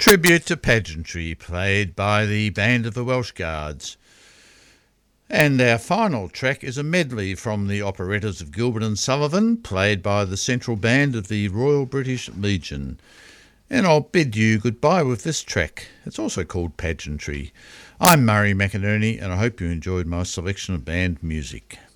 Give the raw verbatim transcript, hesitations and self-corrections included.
tribute to pageantry played by the Band of the Welsh Guards. And our final track is a medley from the operettas of Gilbert and Sullivan, played by the Central Band of the Royal British Legion. And I'll bid you goodbye with this track. It's also called Pageantry. I'm Murray McInerney, and I hope you enjoyed my selection of band music.